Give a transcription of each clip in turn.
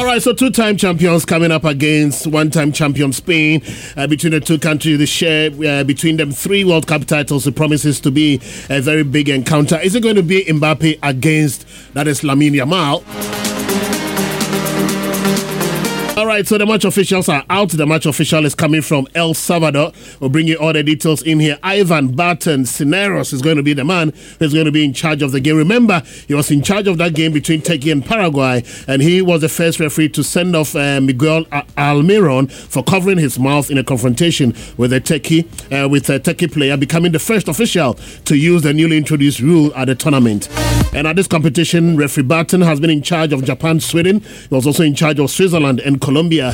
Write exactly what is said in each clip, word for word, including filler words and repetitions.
right, so two-time champions coming up against one-time champion Spain. Uh, between the two countries, they share uh, between them three World Cup titles. It promises to be a very big encounter. Is it going to be Mbappe against, that is, Lamine Yamal? All right, so the match officials are out. The match official is coming from El Salvador. We'll bring you all the details in here. Ivan Barton Cineros is going to be the man who's going to be in charge of the game. Remember, he was in charge of that game between Turkey and Paraguay, and he was the first referee to send off uh, Miguel Almiron for covering his mouth in a confrontation with a Turkey, uh, with a Turkey player, becoming the first official to use the newly introduced rule at the tournament. And at this competition, referee Barton has been in charge of Japan, Sweden. He was also in charge of Switzerland and Colombia.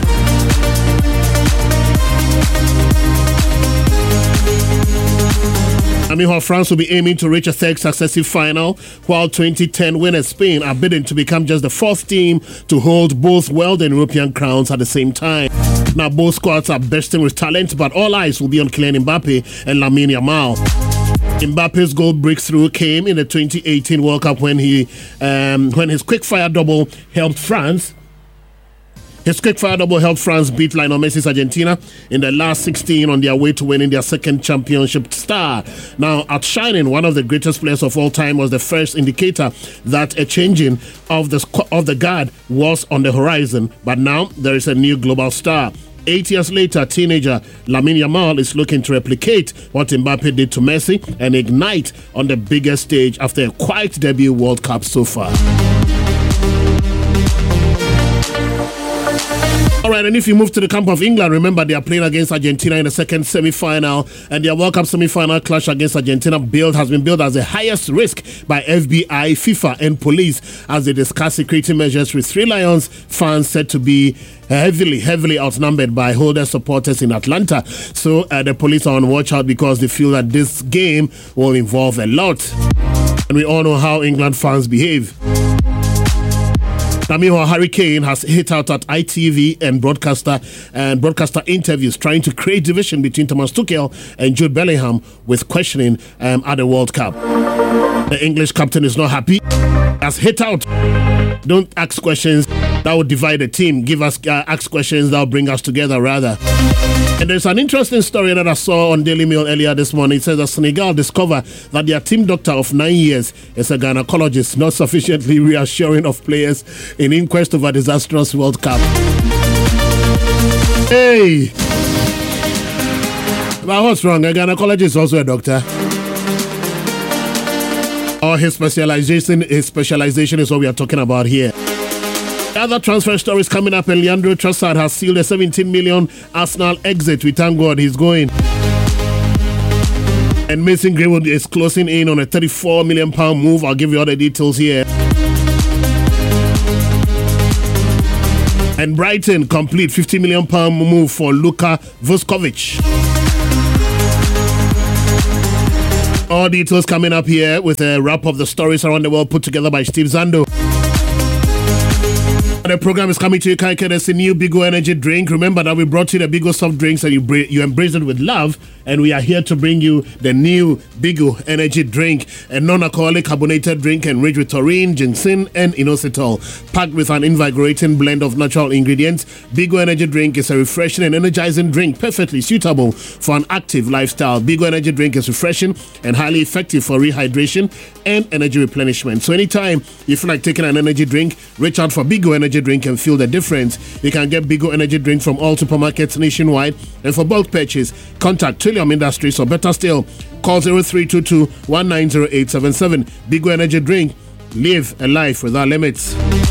I mean, France will be aiming to reach a third successive final, while twenty ten winners Spain are bidding to become just the fourth team to hold both world and European crowns at the same time. Now, both squads are bursting with talent, but all eyes will be on Kylian Mbappe and Lamine Yamal. Mbappe's goal breakthrough came in the twenty eighteen World Cup when he, um, when his quick-fire double helped France. His quick-fire double helped France beat Lionel Messi's Argentina in the last sixteen on their way to winning their second championship star. Now, outshining one of the greatest players of all time was the first indicator that a changing of the of the guard was on the horizon. But now there is a new global star. Eight years later, teenager Lamine Yamal is looking to replicate what Mbappe did to Messi and ignite on the biggest stage after a quiet debut World Cup so far. All right, and if you move to the camp of England, remember they are playing against Argentina in the second semi-final, and their World Cup semi-final clash against Argentina build has been billed as the highest risk by F B I, FIFA, and police as they discuss security measures with Three Lions fans said to be heavily, heavily outnumbered by Holder supporters in Atlanta. So uh, the police are on watch out because they feel that this game will involve a lot. And we all know how England fans behave. Meanwhile, Harry Kane has hit out at I T V and broadcaster and broadcaster interviews, trying to create division between Thomas Tuchel and Jude Bellingham with questioning um, at the World Cup. The English captain is not happy. Has hit out. Don't ask questions that will divide the team. Give us uh, ask questions that will bring us together, rather. And there's an interesting story that I saw on Daily Mail earlier this morning. It says that Senegal discovered that their team doctor of nine years is a gynecologist, not sufficiently reassuring of players in inquest over disastrous World Cup. Hey! But what's wrong? A gynecologist is also a doctor. Or his specialization, his specialization is what we are talking about here. Other transfer stories coming up, and Leandro Trossard has sealed a seventeen million Arsenal exit. We thank God he's going. And Mason Greenwood is closing in on a thirty-four million pound move. I'll give you all the details here. And Brighton complete fifty million pound move for Luka Vuskovic. All details coming up here with a wrap of the stories around the world put together by Steve Zando. The program is coming to you, Kai Kedes, a new Bigo energy drink. Remember that we brought you the Bigo soft drinks and you bra- you embrace it with love. And we are here to bring you the new Bigo energy drink, a non-alcoholic carbonated drink enriched with taurine, ginseng, and inositol. Packed with an invigorating blend of natural ingredients, Bigo energy drink is a refreshing and energizing drink perfectly suitable for an active lifestyle. Bigo energy drink is refreshing and highly effective for rehydration and energy replenishment. So anytime you feel like taking an energy drink, reach out for Bigo energy drink and feel the difference. You can get Bigo energy drink from all supermarkets nationwide, and for bulk purchase, contact Trillium Industries, or better still, call zero three two two, one nine zero eight seven seven. Bigo energy drink. Live a life without limits.